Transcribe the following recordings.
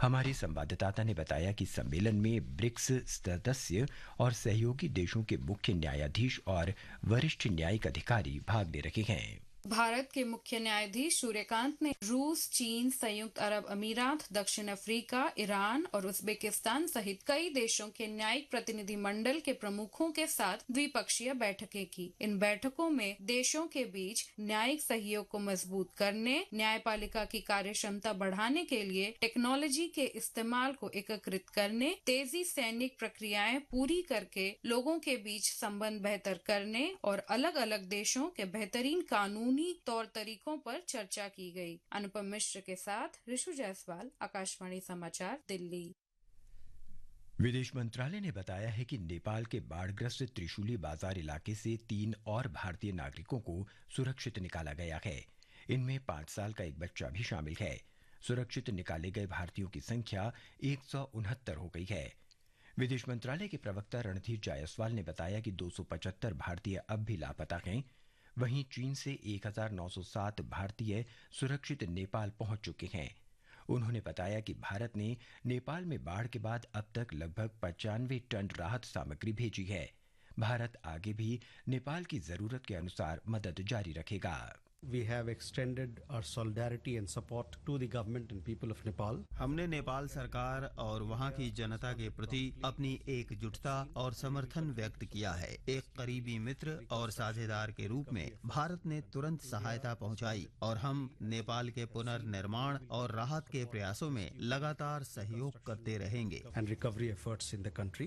हमारे संवाददाता ने बताया कि सम्मेलन में ब्रिक्स सदस्य और सहयोगी देशों के मुख्य न्यायाधीश और वरिष्ठ न्यायिक अधिकारी भाग ले रहे हैं। भारत के मुख्य न्यायाधीश सूर्यकांत ने रूस, चीन, संयुक्त अरब अमीरात, दक्षिण अफ्रीका, ईरान और उज्बेकिस्तान सहित कई देशों के न्यायिक प्रतिनिधिमंडल के प्रमुखों के साथ द्विपक्षीय बैठकें की। इन बैठकों में देशों के बीच न्यायिक सहयोग को मजबूत करने, न्यायपालिका की कार्यक्षमता बढ़ाने के लिए टेक्नोलॉजी के इस्तेमाल को एकीकृत करने, तेजी सैनिक प्रक्रियाएं पूरी करके लोगों के बीच संबंध बेहतर करने और अलग अलग देशों के बेहतरीन कानून तौर तरीकों पर चर्चा की गई। अनुपम मिश्र के साथ ऋषु जायसवाल, आकाशवाणी समाचार, दिल्ली। विदेश मंत्रालय ने बताया है कि नेपाल के बाढ़ग्रस्त त्रिशूली बाजार इलाके से 3 और भारतीय नागरिकों को सुरक्षित निकाला गया है। इनमें 5 साल का एक बच्चा भी शामिल है। सुरक्षित निकाले गए भारतीयों की संख्या 169 हो गई है। विदेश मंत्रालय के प्रवक्ता रणधीर जायसवाल ने बताया कि 275 भारतीय अब भी लापता हैं। वहीं चीन से 1907 भारतीय सुरक्षित नेपाल पहुंच चुके हैं। उन्होंने बताया कि भारत ने नेपाल में बाढ़ के बाद अब तक लगभग 95 टन राहत सामग्री भेजी है। भारत आगे भी नेपाल की जरूरत के अनुसार मदद जारी रखेगा। We have extended our solidarity and support to the government and people of Nepal. हमने नेपाल सरकार और वहां की जनता के प्रति अपनी एकजुटता और समर्थन व्यक्त किया है। एक करीबी मित्र और साझेदार के रूप में भारत ने तुरंत सहायता पहुंचाई और हम नेपाल के पुनर्निर्माण और राहत के प्रयासों में लगातार सहयोग करते रहेंगे। And recovery efforts in the country.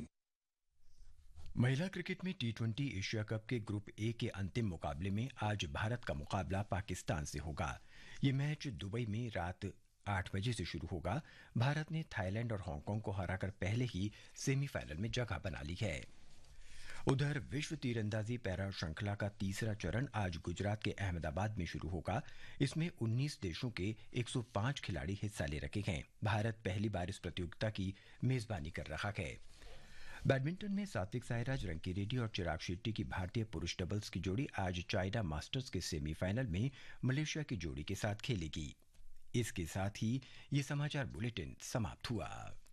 महिला क्रिकेट में टी20 एशिया कप के ग्रुप ए के अंतिम मुकाबले में आज भारत का मुकाबला पाकिस्तान से होगा। ये मैच दुबई में रात 8 बजे से शुरू होगा। भारत ने थाईलैंड और हांगकांग को हराकर पहले ही सेमीफाइनल में जगह बना ली है। उधर विश्व तीरंदाजी पैरा श्रृंखला का तीसरा चरण आज गुजरात के अहमदाबाद में शुरू होगा। इसमें 19 देशों के 105 खिलाड़ी हिस्सा ले रहे हैं। भारत पहली बार इस प्रतियोगिता की मेजबानी कर रहा है। बैडमिंटन में सात्विक साईराज, रंकीरेड्डी और चिराग शेट्टी की भारतीय पुरुष डबल्स की जोड़ी आज चाइना मास्टर्स के सेमीफाइनल में मलेशिया की जोड़ी के साथ खेलेगी। इसके साथ ही ये समाचार बुलेटिन समाप्त हुआ।